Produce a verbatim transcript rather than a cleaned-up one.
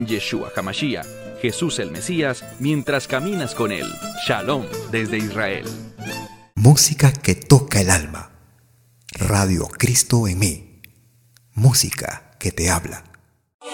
Yeshua HaMashiach, Jesús el Mesías, mientras caminas con Él. Shalom desde Israel. Música que toca el alma. Radio Cristo en mí. Música que te habla.